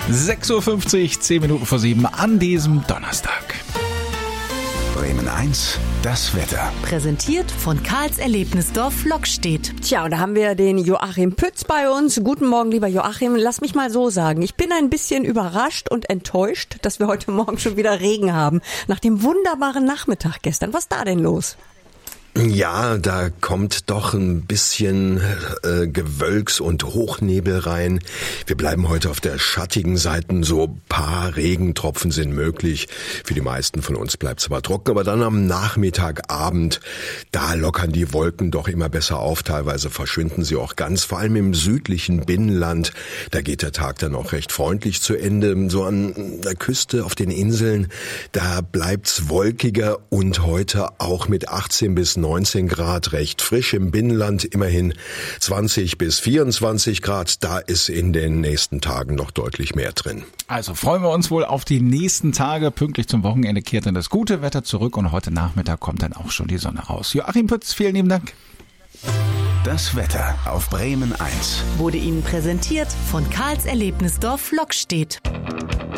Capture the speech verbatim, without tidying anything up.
sechs Uhr fünfzig, zehn Minuten vor sieben an diesem Donnerstag. Bremen eins, das Wetter. Präsentiert von Karls Erlebnisdorf Lockstedt. Tja, und da haben wir den Joachim Pütz bei uns. Guten Morgen, lieber Joachim. Lass mich mal so sagen. Ich bin ein bisschen überrascht und enttäuscht, dass wir heute Morgen schon wieder Regen haben. Nach dem wunderbaren Nachmittag gestern. Was ist da denn los? Ja, da kommt doch ein bisschen äh, Gewölks- und Hochnebel rein. Wir bleiben heute auf der schattigen Seite, so paar Regentropfen sind möglich. Für die meisten von uns bleibt es aber trocken, aber dann am Nachmittagabend, da lockern die Wolken doch immer besser auf. Teilweise verschwinden sie auch ganz, vor allem im südlichen Binnenland. Da geht der Tag dann auch recht freundlich zu Ende. So an der Küste, auf den Inseln, da bleibt's wolkiger und heute auch mit achtzehn bis neunzehn Grad, recht frisch im Binnenland, immerhin zwanzig bis vierundzwanzig Grad. Da ist in den nächsten Tagen noch deutlich mehr drin. Also freuen wir uns wohl auf die nächsten Tage. Pünktlich zum Wochenende kehrt dann das gute Wetter zurück und heute Nachmittag kommt dann auch schon die Sonne raus. Joachim Pütz, vielen lieben Dank. Das Wetter auf Bremen eins. Wurde Ihnen präsentiert von Karls Erlebnisdorf Lockstedt.